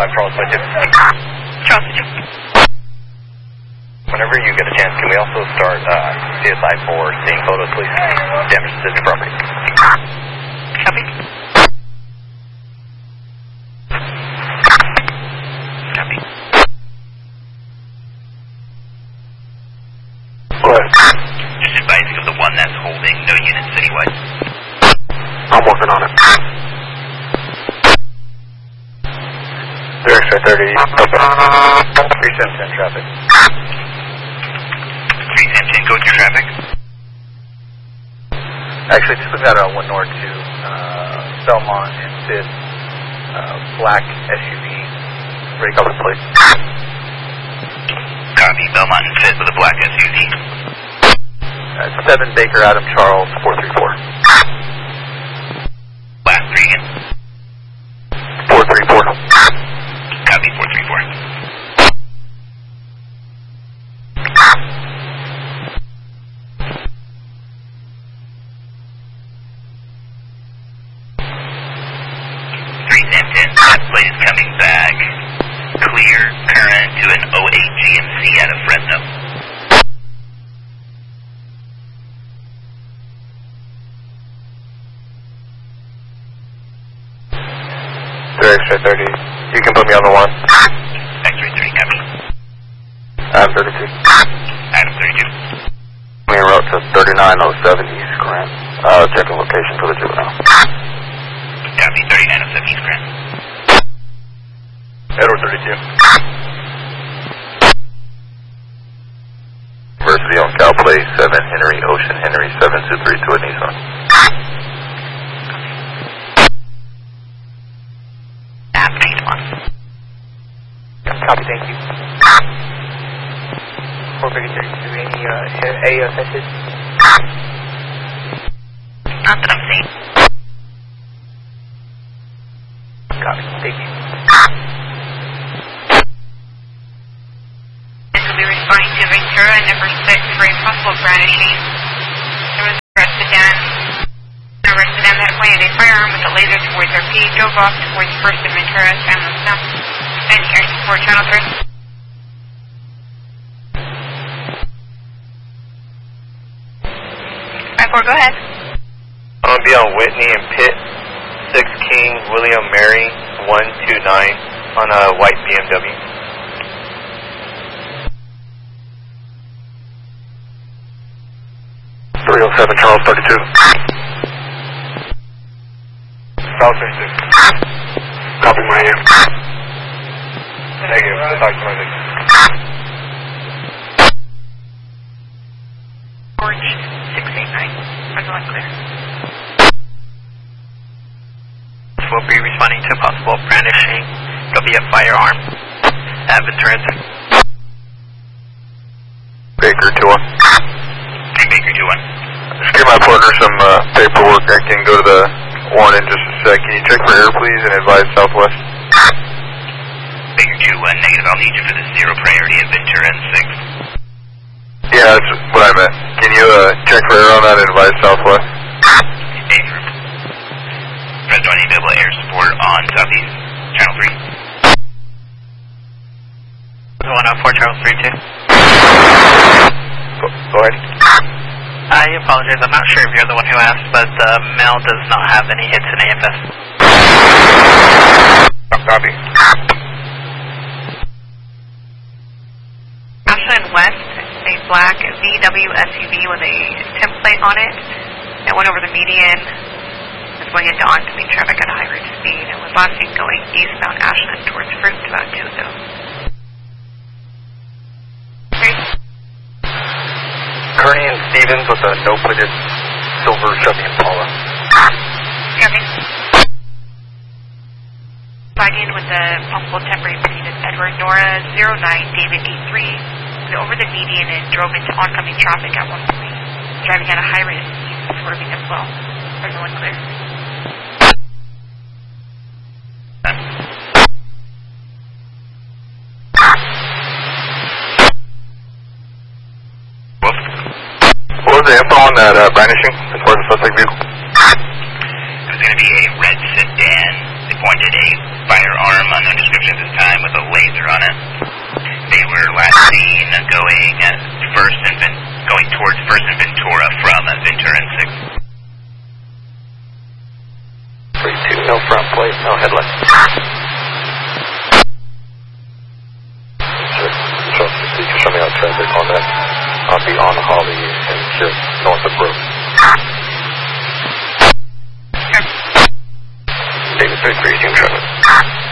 Charles 22. Charles 22. Whenever you get a chance, can we also start CSI for seeing photos, please? Damage to city property. Copy. Copy. What? Just advising of the one that's holding no units citywide. I'm working on it. They're extra 30. Okay. 310 traffic. 310, go with your traffic. Actually, just look at 1 North to Belmont and 5th. Black SUV. Ready to cover the plate. Copy, Belmont and 5th with a black SUV. 7 Baker Adam Charles 434. Black 3 again. 434. Copy, 434. That plate is coming back. Clear current to an 08 GMC out of Fresno. They're extra 30. You can put me on the 1. X-ray 3, copy. Adam 32. Adam 32. Main route to 3907 East Grant. Checking location for the juvenile. Copy, 3907 East Grant. Edward 32. University on Cal Place, 7 Henry Ocean Henry 723 to a Nissan. Copy, thank you. 432, any ASS's? Not that I'm seeing. Copy, thank you. This will be responding to Ventura number 6 for a possible brandishing. There was arrested down that way and a firearm with a laser towards our feet, drove off towards First and Ventura, San Luis. And air support channel 3. Go ahead. I'm going to be on Whitney and Pitt, 6 King, William Mary, 129 on a white BMW. .307 Charles 32. South 36. Copy my AM. Negative. I'll talk to my nigga. Orange 689. Everyone clear. We'll be responding to possible brandishing. There'll be a firearm at Ventura. Baker 2-1. Baker 2-1. Just give my partner some paperwork. I can go to the 1 in just a sec. Can you check for air, please, and advise Southwest? Baker 2-1, negative. I'll need you for the 0 priority at Ventura and 6. Yeah, that's what I meant. Can you check for air on that and advise Southwest? Danger. Fresno, I need double air support on Southeast, Channel 3. 104 Charles 32. Go ahead. I apologize. I'm not sure if you're the one who asked, but Mel does not have any hits in AFS. Copy. Ashland West, a black VW SUV with a template on it that went over the median. It's going into oncoming traffic at a high rate of speed and was last seen going eastbound Ashland towards Fruit about 2 ago. Kearney and Stevens with a no-plated silver Chevy Impala. Copy. Flagging with the possible temporary painted Edward Nora 09 David 83 over the median and drove into oncoming traffic at one point, driving at a high rate of speed, swerving as well. Everyone clear. What was the info on that brandishing as far as the suspect vehicle? It was going to be a red sedan. They pointed a firearm, unknown description at this time. seen going going towards First and Ventura from Ventura and 6. 32, no front plate, no headlight. Show me out traffic on that. I'll be on Holly and just north of Brook. David 33, team traffic.